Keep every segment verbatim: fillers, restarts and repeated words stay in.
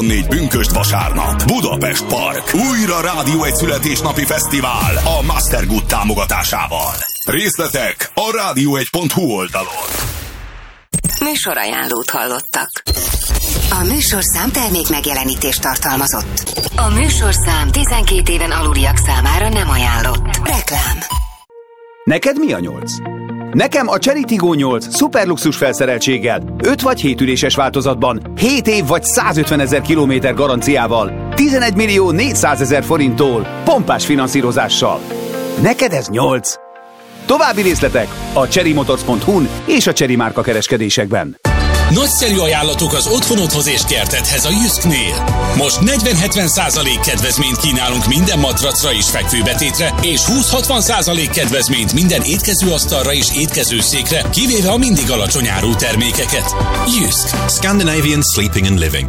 Négy bünköst vasárnap. Budapest Park. Újra Rádió egy születésnapi fesztivál a Mastergood támogatásával. Részletek a rádió egy pont hu oldalon. Műsorajánlót hallottak. A műsorszám termék megjelenítést tartalmazott. A műsorszám tizenkét éven aluliak számára nem ajánlott. Reklám. Neked mi a nyolc? Nekem a Chery Tiggo nyolc szuperluxus felszereltséggel, öt vagy hét üléses változatban, hét év vagy százötvenezer kilométer garanciával, tizenegy millió négyszázezer forinttól, pompás finanszírozással. Neked ez nyolc? További részletek a chery motors pont hu-n és a Chery márka kereskedésekben. Nagyszerű ajánlatok az otthonodhoz és kertedhez a Jysknél. Most negyven-hetven százalék kedvezményt kínálunk minden matracra és fekvőbetétre, és húsz-hatvan százalék kedvezményt minden étkezőasztalra és étkezőszékre, kivéve a mindig alacsony árú termékeket. Jysk. Scandinavian Sleeping and Living.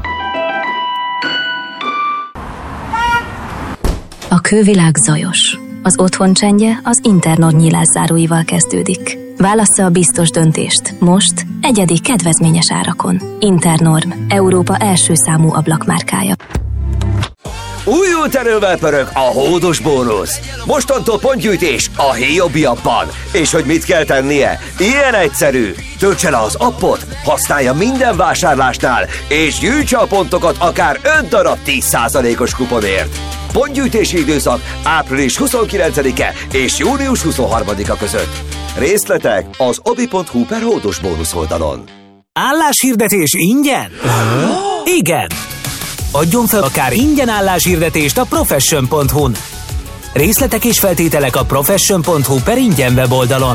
A külvilág zajos. Az otthon csendje az Internord nyílászáróival kezdődik. Válassza a biztos döntést. Most egyedi kedvezményes árakon. Internorm, Európa első számú ablakmárkája. Újult erővel pörög a hódos bónusz. Mostantól pontgyűjtés a Héjobbiabban. És hogy mit kell tennie? Ilyen egyszerű. Töltse le az appot, használja minden vásárlásnál, és gyűjtse a pontokat akár öt darab tíz százalékos kuponért. Pontgyűjtési időszak április huszonkilencedike és június huszonharmadika között. Részletek az obi pont hu per hódos bónusz oldalon. Álláshirdetés ingyen? Igen! Adjon fel akár ingyen álláshirdetést a profession pont hu-n. Részletek és feltételek a profession pont hu per ingyen weboldalon.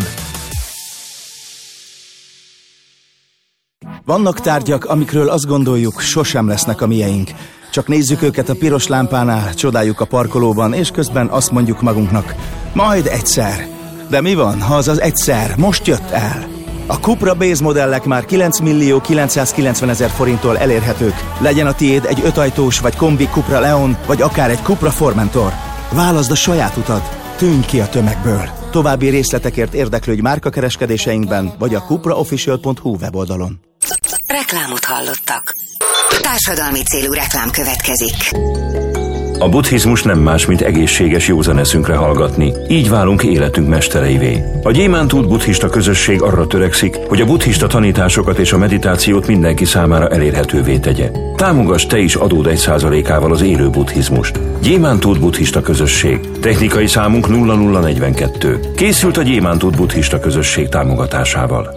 Vannak tárgyak, amikről azt gondoljuk, sosem lesznek a mieink. Csak nézzük őket a piros lámpánál, csodáljuk a parkolóban, és közben azt mondjuk magunknak, majd egyszer. De mi van, ha az az egyszer most jött el? A Cupra Base modellek már kilenc millió kilencszázkilencvenezer forinttól elérhetők. Legyen a tiéd egy ötajtós vagy kombi Cupra Leon, vagy akár egy Cupra Formentor. Válaszd a saját utad, tűnj ki a tömegből. További részletekért érdeklődj márkakereskedéseinkben, vagy a cupra official pont hu weboldalon. Reklámot hallottak. Társadalmi célú reklám következik. A buddhizmus nem más, mint egészséges józan eszünkre hallgatni. Így válunk életünk mestereivé. A Gyémántút buddhista közösség arra törekszik, hogy a buddhista tanításokat és a meditációt mindenki számára elérhetővé tegye. Támogass te is adód egy százalékával az élő buddhizmust. Gyémántút buddhista közösség. Technikai számunk nulla nulla negyvenkettő. Készült a Gyémántút buddhista közösség támogatásával.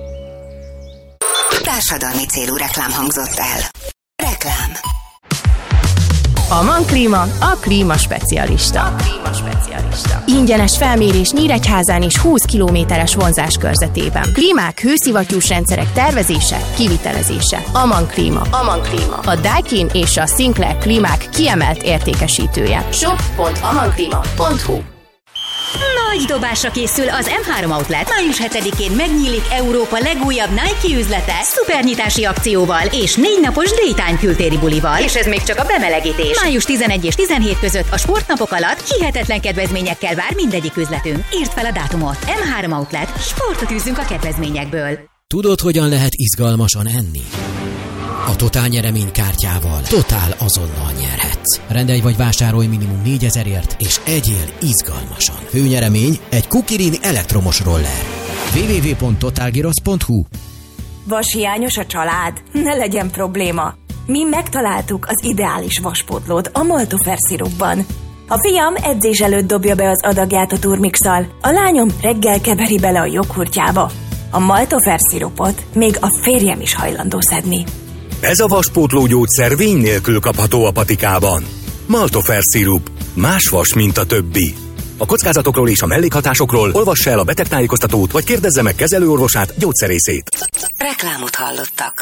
Társadalmi célú reklám hangzott el. Reklám. A MAN Klíma a klíma specialista. A klíma specialista. Ingyenes felmérés Nyíregyházán és húsz kilométeres vonzás körzetében. Klímák, hőszivattyús rendszerek tervezése, kivitelezése. A MAN Klíma. A MAN Klíma. A Daikin és a Sinclair klímák kiemelt értékesítője. shop pont amanklima pont hu. Nagy dobásra készül az em három Outlet. május hetedikén megnyílik Európa legújabb Nike üzlete szupernyitási akcióval és négy napos Daytime kültéri bulival. És ez még csak a bemelegítés. május tizenegy és tizenhét között a sportnapok alatt hihetetlen kedvezményekkel vár mindegyik üzletünk. Írd fel a dátumot. em három Outlet. Sportot űzzünk a kedvezményekből. Tudod, hogyan lehet izgalmasan enni? A Totál nyereménykártyával Totál azonnal nyerhetsz. Rendelj vagy vásárolj minimum négyezerért, és egyél izgalmasan. Főnyeremény egy Kukirin elektromos roller. double-u double-u double-u pont totalgyrosz pont hu. Vashiányos a család? Ne legyen probléma. Mi megtaláltuk az ideális vaspótlót a Maltofer szirupban. A fiam edzés előtt dobja be az adagját a turmixal, a lányom reggel keveri bele a joghurtjába. A Maltofer szirupot még a férjem is hajlandó szedni. Ez a vaspótló gyógyszer vény nélkül kapható a patikában. Maltofer szirup. Más vas, mint a többi. A kockázatokról és a mellékhatásokról olvassa el a betegtájékoztatót, vagy kérdezze meg kezelőorvosát, gyógyszerészét. Reklámot hallottak.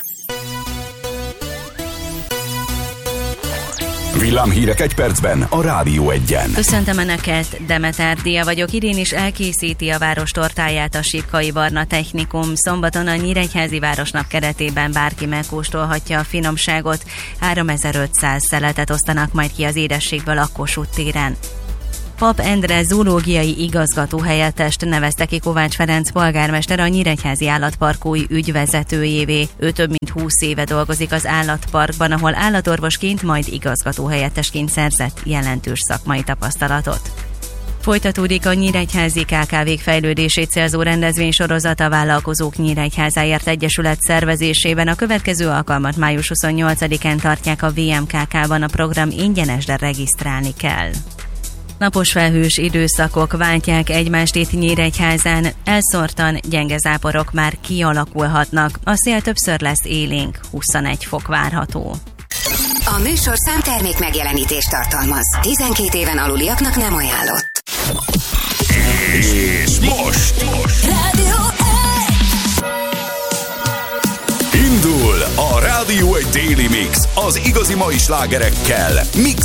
Villámhírek egy percben a Rádió egyen. Köszöntöm Önöket, Demeter Dia vagyok. Idén is elkészíti a város tortáját a Sipkai Barna Technikum. Szombaton a Nyíregyházi Városnap keretében bárki megkóstolhatja a finomságot. háromezer-ötszáz szeletet osztanak majd ki az édességből a Kossuth téren. Pap Endre zoológiai igazgató helyettest nevezte ki Kovács Ferenc polgármester a Nyíregyházi Állatpark új ügyvezetőjévé. Ő több mint húsz éve dolgozik az állatparkban, ahol állatorvosként, majd igazgató helyettesként szerzett jelentős szakmai tapasztalatot. Folytatódik a Nyíregyházi ká ká vék fejlődését célzó rendezvénysorozat a Vállalkozók Nyíregyházáért Egyesület szervezésében. A következő alkalmat május huszonnyolcadikán tartják a vé em ká ká-ban, a program ingyenes, de regisztrálni kell. Napos felhős időszakok váltják egymást itt Nyíregyházán, elszórtan gyenge záporok már kialakulhatnak, a szél többször lesz élénk, huszonegy fok várható. A műsorszám termék megjelenítést tartalmaz. tizenkét éven aluliaknak nem ajánlott. És most, most. Rádió Indul a Rádió egy Daily Mix az igazi mai slágerekkel. Mix